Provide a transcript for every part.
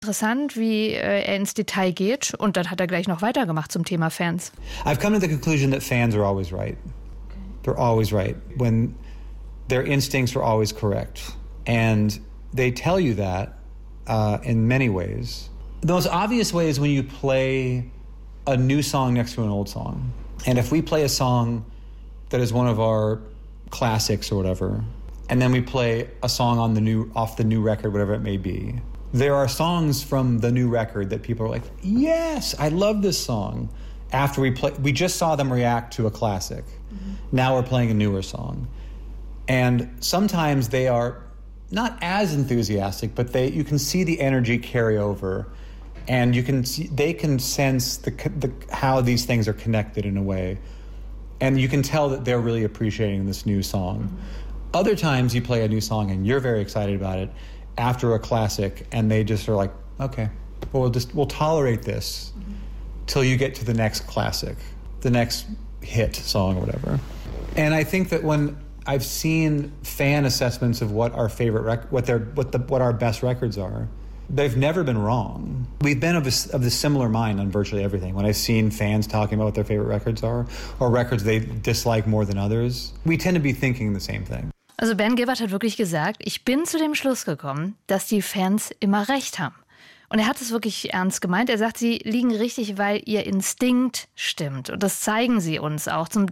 Interessant, wie er ins Detail geht. Und dann hat er gleich noch weitergemacht zum Thema Fans. I've come to the conclusion that fans are always right. They're always right. When their instincts are always correct. And they tell you that in many ways. The most obvious way is when you play a new song next to an old song. And if we play a song that is one of our classics or whatever, and then we play a song off the new record, whatever it may be, there are songs from the new record that people are like, yes, I love this song. After we just saw them react to a classic. Mm-hmm. Now we're playing a newer song. And sometimes they are not as enthusiastic, but you can see the energy carry over, and they can sense how these things are connected in a way, and you can tell that they're really appreciating this new song. Mm-hmm. Other times you play a new song and you're very excited about it after a classic, and they just are like, okay, well, we'll tolerate this till you get to the next classic, the next hit song or whatever. And I think that when I've seen fan assessments of what our favorite what our best records are, they've never been wrong. We've been of the similar mind on virtually everything. When I've seen fans talking about what their favorite records are, or records they dislike more than others, we tend to be thinking the same thing. Also Ben Gibbard hat wirklich gesagt, ich bin zu dem Schluss gekommen, dass die Fans immer recht haben. Und er hat es wirklich ernst gemeint. Er sagt, sie liegen richtig, weil ihr Instinkt stimmt. Und das zeigen sie uns auch zum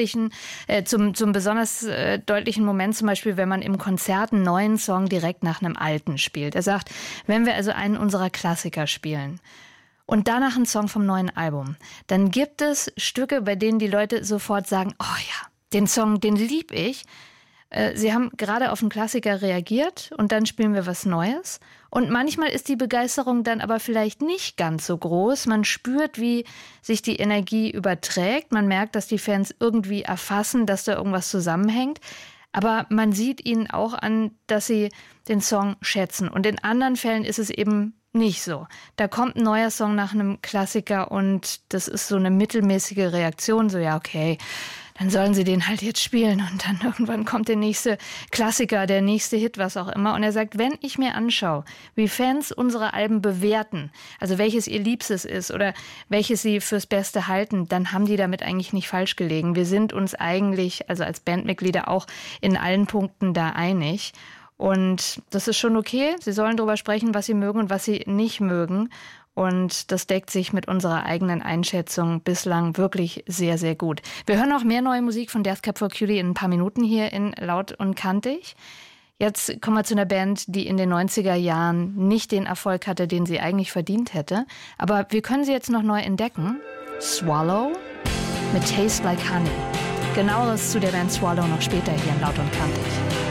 besonders deutlichen Moment, zum Beispiel, wenn man im Konzert einen neuen Song direkt nach einem alten spielt. Er sagt, wenn wir also einen unserer Klassiker spielen und danach einen Song vom neuen Album, dann gibt es Stücke, bei denen die Leute sofort sagen, oh ja, den Song, den lieb ich. Sie haben gerade auf einen Klassiker reagiert und dann spielen wir was Neues. Und manchmal ist die Begeisterung dann aber vielleicht nicht ganz so groß. Man spürt, wie sich die Energie überträgt. Man merkt, dass die Fans irgendwie erfassen, dass da irgendwas zusammenhängt. Aber man sieht ihnen auch an, dass sie den Song schätzen. Und in anderen Fällen ist es eben nicht so. Da kommt ein neuer Song nach einem Klassiker und das ist so eine mittelmäßige Reaktion. So, ja, okay, dann sollen sie den halt jetzt spielen und dann irgendwann kommt der nächste Klassiker, der nächste Hit, was auch immer. Und er sagt, wenn ich mir anschaue, wie Fans unsere Alben bewerten, also welches ihr Liebstes ist oder welches sie fürs Beste halten, dann haben die damit eigentlich nicht falsch gelegen. Wir sind uns eigentlich, also als Bandmitglieder auch in allen Punkten da einig. Und das ist schon okay. Sie sollen darüber sprechen, was sie mögen und was sie nicht mögen. Und das deckt sich mit unserer eigenen Einschätzung bislang wirklich sehr, sehr gut. Wir hören noch mehr neue Musik von Death Cab for Cutie in ein paar Minuten hier in Laut und Kantig. Jetzt kommen wir zu einer Band, die in den 90er Jahren nicht den Erfolg hatte, den sie eigentlich verdient hätte. Aber wir können sie jetzt noch neu entdecken. Swallow mit Taste Like Honey. Genaueres zu der Band Swallow noch später hier in Laut und Kantig.